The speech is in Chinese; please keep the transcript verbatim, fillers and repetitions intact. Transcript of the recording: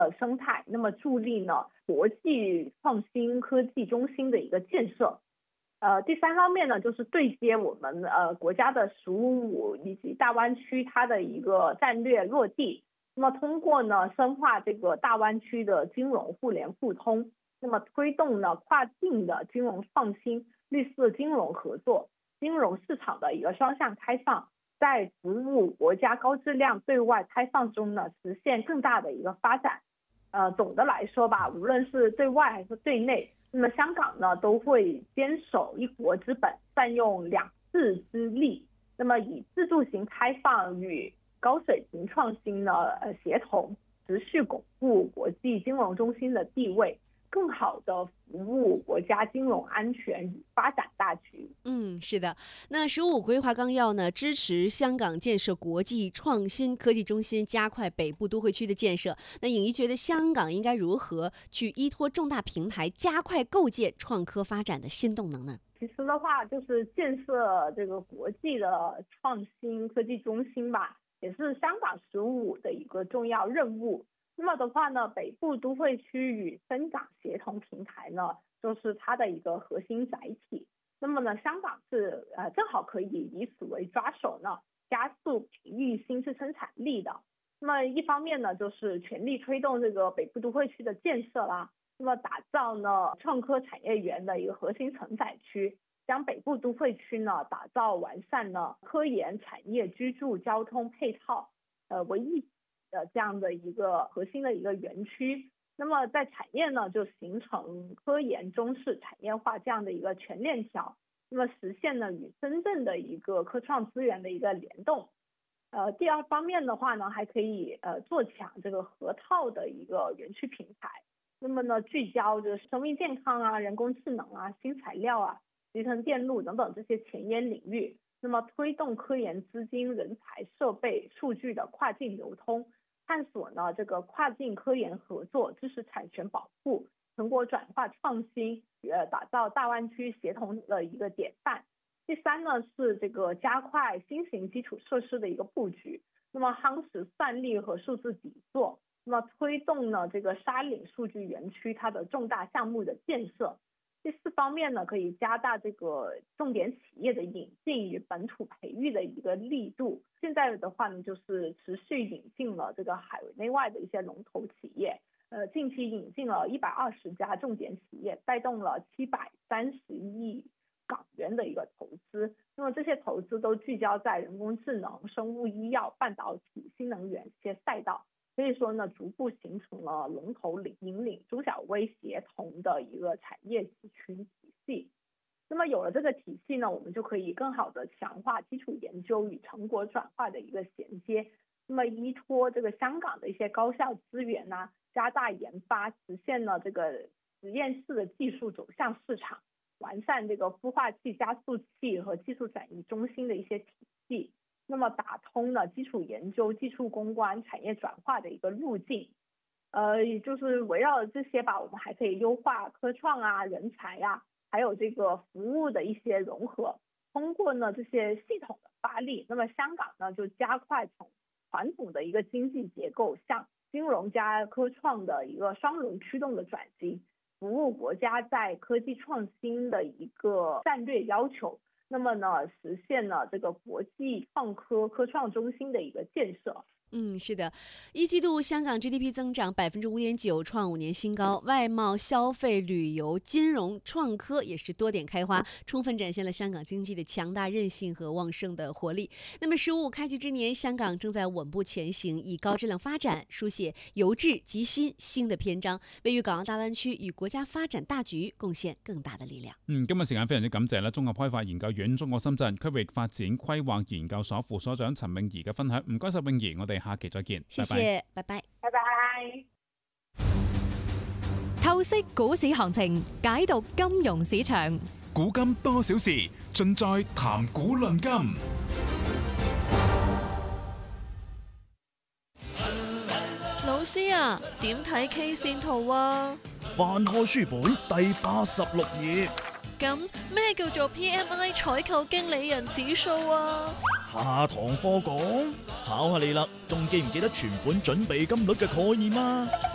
呃生态，那么助力呢国际创新科技中心的一个建设。呃，第三方面呢，就是对接我们呃国家的“十五五”以及大湾区它的一个战略落地。那么通过呢深化这个大湾区的金融互联互通，那么推动呢跨境的金融创新、绿色金融合作、金融市场的一个双向开放，在服务国家高质量对外开放中呢实现更大的一个发展。呃，总的来说吧，无论是对外还是对内，那么香港呢都会坚守一国之本，善用两制之力，那么以自助型开放与高水平创新呢呃协同，持续巩固国际金融中心的地位，更好的服务国家金融安全与发展大局。 嗯，是的。那“十五”规划纲要呢，支持香港建设国际创新科技中心，加快北部都会区的建设。那颖怡觉得香港应该如何去依托重大平台，加快构建创科发展的新动能呢？ 其实的话，就是建设这个国际的创新科技中心吧，也是香港“十五”的一个重要任务。那么的话呢，北部都会区与深港协同平台呢，就是它的一个核心载体。那么呢，香港是呃正好可以以此为抓手呢，加速培育新质生产力的。那么一方面呢，就是全力推动这个北部都会区的建设啦，那么打造呢创科产业园的一个核心承载区，将北部都会区呢打造完善呢科研产业居住交通配套呃为一的这样的一个核心的一个园区。那么在产业呢就形成科研中式产业化这样的一个全链条，那么实现呢与真正的一个科创资源的一个联动。呃，第二方面的话呢，还可以呃做强这个河套的一个园区平台。那么呢，聚焦就是生命健康啊、人工智能啊、新材料啊、集成电路等等这些前沿领域。那么推动科研资金、人才、设备、数据的跨境流通，探索呢这个跨境科研合作、知识产权保护、成果转化创新，呃，打造大湾区协同的一个典范。第三呢是这个加快新型基础设施的一个布局，那么夯实算力和数字底座，那么推动呢这个沙岭数据园区它的重大项目的建设。第四方面呢，可以加大这个重点企业的引进与本土培育的一个力度。现在的话呢，就是持续引进了这个海内外的一些龙头企业，呃，近期引进了一百二十家重点企业，带动了七百三十亿港元的一个投资。那么这些投资都聚焦在人工智能、生物医药、半导体、新能源这些赛道。所以说呢，逐步形成了龙头领引领中小微协同的一个产业集群体系。那么有了这个体系呢，我们就可以更好的强化基础研究与成果转化的一个衔接。那么依托这个香港的一些高校资源呢、啊，加大研发，实现了这个实验室的技术走向市场，完善这个孵化器、加速器和技术转移中心的一些体系。那么打通了基础研究、技术攻关、产业转化的一个路径。呃，也就是围绕这些吧，我们还可以优化科创啊、人才啊，还有这个服务的一些融合。通过呢这些系统的发力，那么香港呢就加快从传统的一个经济结构向金融加科创的一个双轮驱动的转型，服务国家在科技创新的一个战略要求。那么呢，实现了这个国际创科科创中心的一个建设。 嗯，是的，一季度香港 G D P 增长百分之五点九，创五年新高。外贸、消费、旅游、金融、创科也是多点开花，充分展现了香港经济的强大韧性和旺盛的活力。那么，十五开局之年，香港正在稳步前行，以高质量發展書寫由治及新新的篇章，為粵港澳大灣區與國家發展大局貢獻更大的力量。 嗯，今日時間非常之感謝啦，綜合開發研究院中國深圳區域發展規劃研究所副所長陳詠儀嘅分享，唔該晒詠儀，我哋下期再見， 謝謝，拜拜， 拜拜。 透析股市行情，解讀金融市場， 古今多少事，盡在談股論金。 老師啊，點睇 K 線圖啊？ 翻開書本第八十六頁。 咁咩叫做 P M I 採購經理人指數啊？ 下堂課講，考下你啦，仲記唔記得存款準備金率嘅概念啊？